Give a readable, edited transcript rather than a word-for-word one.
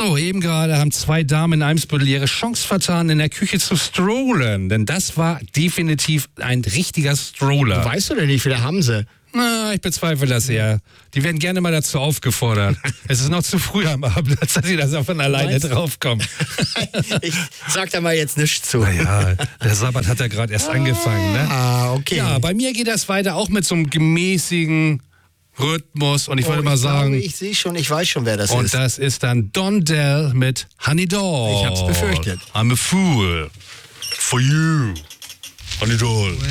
So, eben gerade haben 2 Damen in Eimsbüttel ihre Chance vertan, in der Küche zu strollen. Denn das war definitiv ein richtiger Stroller. Weißt du denn nicht, wie viele haben sie? Na, ich bezweifle das eher. Die werden gerne mal dazu aufgefordert. Es ist noch zu früh am Abend, als dass sie da von alleine draufkommen. Ich sag da mal jetzt nichts zu. Naja, der Sabbat hat ja gerade erst angefangen, ne? Ah, okay. Ja, bei mir geht das weiter auch mit so einem gemäßigen Rhythmus. Und ich würde mal sagen... Ich sehe schon, ich weiß schon, wer das Und ist. das ist dann Don Dell mit Honey Doll. Ich hab's befürchtet. I'm a fool. For you. Honey Doll.